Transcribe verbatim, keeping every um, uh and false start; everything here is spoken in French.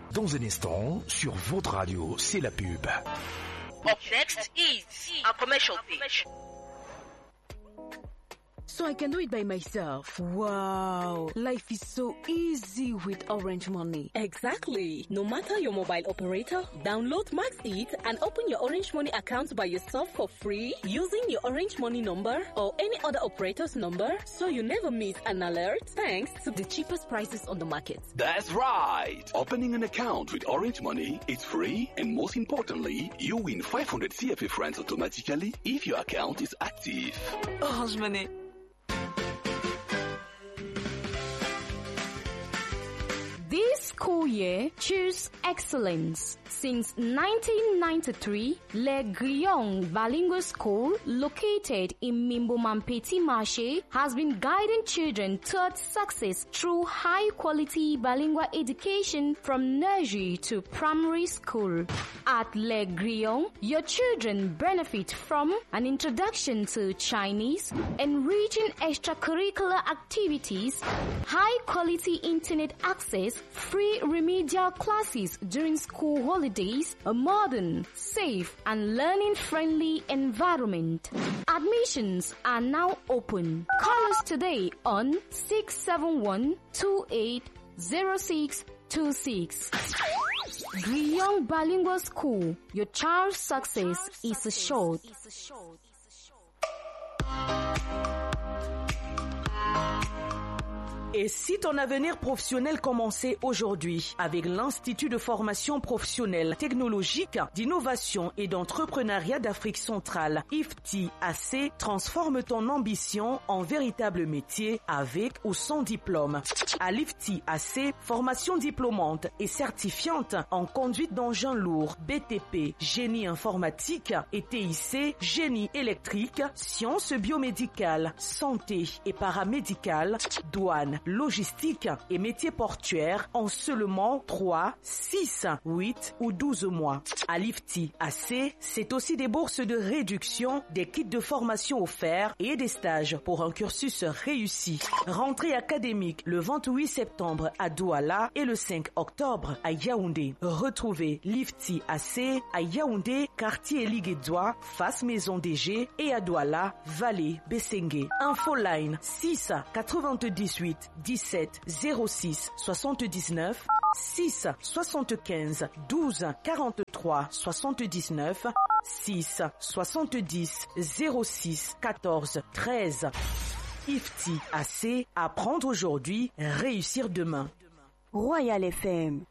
Dans un instant, sur votre radio, c'est la pub. Up next is a commercial page. So I can do it by myself. Wow, life is so easy with Orange Money. Exactly. No matter your mobile operator, download Max It and open your Orange Money account by yourself for free using your Orange Money number or any other operator's number, so you never miss an alert thanks to the cheapest prices on the market. That's right. Opening an account with Orange Money is free, and most importantly, you win five hundred C F A francs automatically if your account is active. Orange Money. This school year, choose excellence. Since nineteen ninety-three, Le Grillon Bilingual School, located in Mimbo-Mampeti Marché, has been guiding children towards success through high-quality bilingual education from nursery to primary school. At Le Grillon, your children benefit from an introduction to Chinese, enriching extracurricular activities, high-quality internet access, free remedial classes during school holidays, a modern, safe, and learning-friendly environment. Admissions are now open. Call us today on six seven one, two eight zero six two six. Grillon Bilingual School, your child's success is assured. Et si ton avenir professionnel commençait aujourd'hui avec l'Institut de formation professionnelle, technologique, d'innovation et d'entrepreneuriat d'Afrique centrale, I F T I A C, transforme ton ambition en véritable métier avec ou sans diplôme. À l'I F T I A C, formation diplômante et certifiante en conduite d'engins lourds, B T P, génie informatique et T I C, génie électrique, sciences biomédicales, santé et paramédicales, douane, logistique et métiers portuaires en seulement trois, six, huit ou douze mois. À l'I F T I A C, c'est aussi des bourses de réduction, des kits de formation offerts et des stages pour un cursus réussi. Rentrée académique le vingt-huit septembre à Douala et le cinq octobre à Yaoundé. Retrouvez l'I F T I A C à Yaoundé, quartier Liguédois, face Maison D G, et à Douala, Vallée, Bessengue. Infoline six quatre-vingt-dix-huit dix-sept zéro six soixante-dix-neuf, six soixante-quinze douze quarante-trois soixante-dix-neuf, six soixante-dix zéro six quatorze treize. I F T I A C, apprendre aujourd'hui, réussir demain. Royal F M